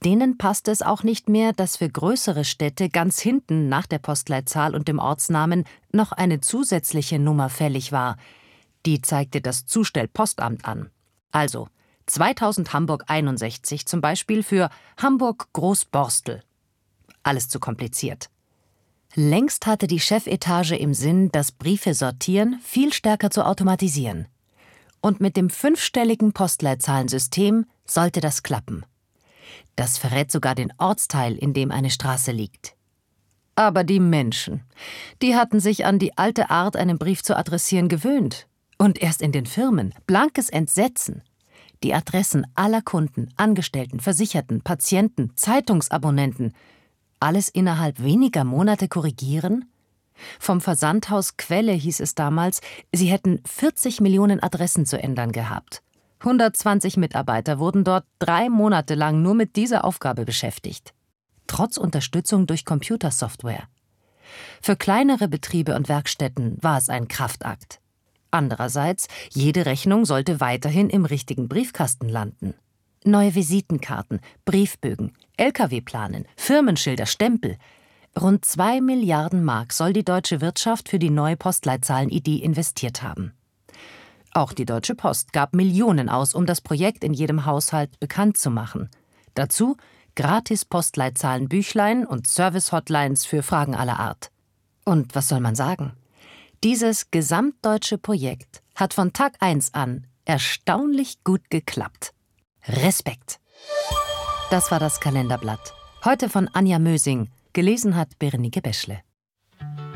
Denen passte es auch nicht mehr, dass für größere Städte ganz hinten nach der Postleitzahl und dem Ortsnamen noch eine zusätzliche Nummer fällig war. Die zeigte das Zustellpostamt an. Also 2000 Hamburg 61 zum Beispiel für Hamburg Großborstel. Alles zu kompliziert. Längst hatte die Chefetage im Sinn, das Briefe sortieren viel stärker zu automatisieren. Und mit dem 5-stelligen Postleitzahlensystem sollte das klappen. Das verrät sogar den Ortsteil, in dem eine Straße liegt. Aber die Menschen, die hatten sich an die alte Art, einen Brief zu adressieren, gewöhnt. Und erst in den Firmen, blankes Entsetzen. Die Adressen aller Kunden, Angestellten, Versicherten, Patienten, Zeitungsabonnenten, alles innerhalb weniger Monate korrigieren? Vom Versandhaus Quelle hieß es damals, sie hätten 40 Millionen Adressen zu ändern gehabt. 120 Mitarbeiter wurden dort 3 Monate lang nur mit dieser Aufgabe beschäftigt. Trotz Unterstützung durch Computersoftware. Für kleinere Betriebe und Werkstätten war es ein Kraftakt. Andererseits, jede Rechnung sollte weiterhin im richtigen Briefkasten landen. Neue Visitenkarten, Briefbögen, Lkw-Planen, Firmenschilder, Stempel. Rund 2 Milliarden Mark soll die deutsche Wirtschaft für die neue Postleitzahlenidee investiert haben. Auch die Deutsche Post gab Millionen aus, um das Projekt in jedem Haushalt bekannt zu machen. Dazu gratis Postleitzahlenbüchlein und Service-Hotlines für Fragen aller Art. Und was soll man sagen? Dieses gesamtdeutsche Projekt hat von Tag 1 an erstaunlich gut geklappt. Respekt! Das war das Kalenderblatt. Heute von Anja Mösing. Gelesen hat Berenike Beschle.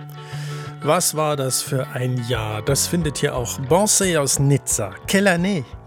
Was war das für ein Jahr? Das findet hier auch Bonset aus Nizza. Quelle année?